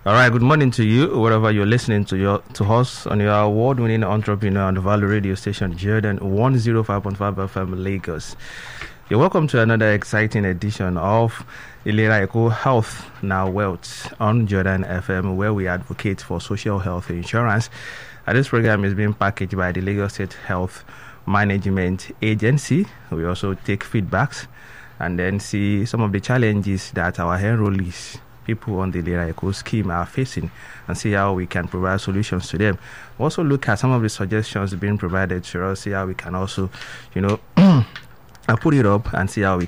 All right, good morning to you, wherever you're listening to us on your award-winning entrepreneur on the Value Radio Station, Jordan 105.5 FM Lagos. You're welcome to another exciting edition of Ilera Eco Health Now Wealth on Jordan FM, where we advocate for social health insurance. This program is being packaged by the Lagos State Health Management Agency. We also take feedbacks and then see some of the challenges that our enrollees, people on the Ilera Eco scheme, are facing, and see how we can provide solutions to them. We also look at some of the suggestions being provided to us, see how we can also, put it up and see how we